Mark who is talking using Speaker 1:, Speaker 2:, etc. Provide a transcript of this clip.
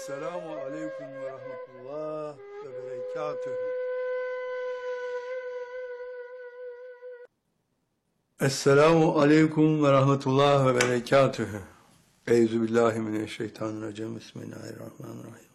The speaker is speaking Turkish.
Speaker 1: Selamun Aleyküm ve Rahmetullah ve Berekatühü. Esselamu Aleyküm ve Rahmetullah ve Berekatühü. Euzubillahimineşşeytanirracim. Bismillahirrahmanirrahim.